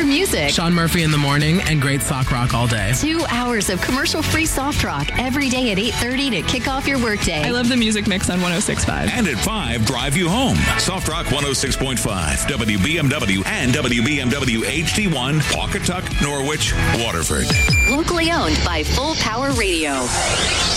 music. Sean Murphy in the morning and great sock rock all day. 2 hours of commercial-free soft rock every day at 8:30 to kick off your workday. I love the music mix on 106.5. And at 5, drive you home. Soft Rock 106.5, WBMW and WBMW HD1, Pawcatuck, Norwich, Waterford. Locally owned by Full Power Radio.